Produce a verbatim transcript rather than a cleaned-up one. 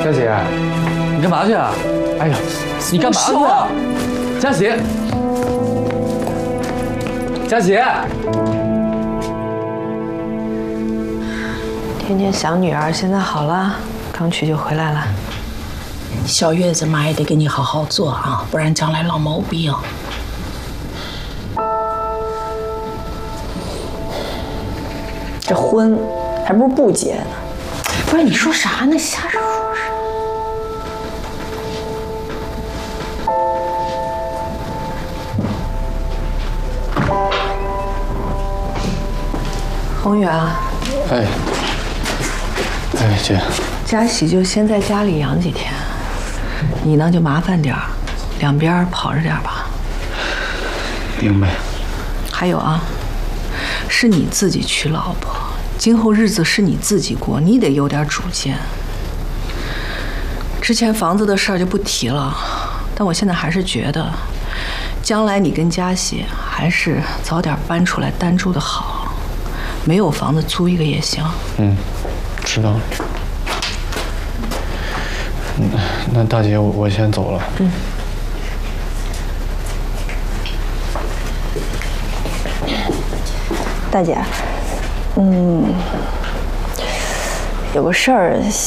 佳姐，你干嘛去啊？哎呀，你干嘛去啊？佳姐，佳姐， 天天想女儿，现在好了，刚去就回来了。 小月子妈也得给你好好做啊，不然将来落毛病。 这婚还不如不结呢。 不是你说啥呢？瞎说啥？宏远啊， 哎，哎姐， 佳喜就先在家里养几天，你呢就麻烦点儿，两边跑着点吧。 明白。 还有啊，是你自己娶老婆，今后日子是你自己过，你得有点主见。之前房子的事儿就不提了，但我现在还是觉得，将来你跟佳喜还是早点搬出来单住的好。没有房子租一个也行。 嗯，知道了。那那大姐，我我先走了。 嗯。 大姐，嗯，有个事儿